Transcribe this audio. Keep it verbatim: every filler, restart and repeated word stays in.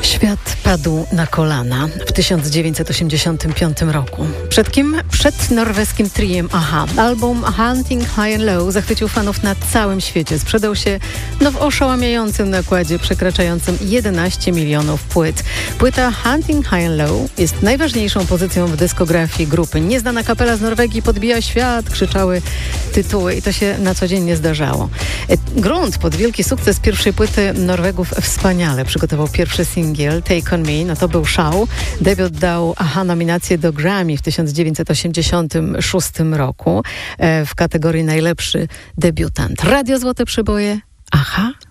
Świat padł na kolana w tysiąc dziewięćset osiemdziesiątym piątym roku. Przed kim? Przed norweskim triem Aha. Album Hunting High and Low zachwycił fanów na całym świecie. Sprzedał się no, w oszałamiającym nakładzie przekraczającym jedenaście milionów płyt. Płyta Hunting High and Low jest najważniejszą pozycją w dyskografii grupy. Nieznana kapela z Norwegii podbija świat, krzyczały tytuły i to się na co dzień nie zdarzało. Grunt pod wielki sukces pierwszej płyty Norwegów wspaniale przygotował pierwszy singiel Take On Me, no to był szał. Debiut dał Aha nominację do Grammy w tysiąc dziewięćset osiemdziesiątym szóstym roku w kategorii najlepszy debiutant. Radio Złote Przeboje Aha.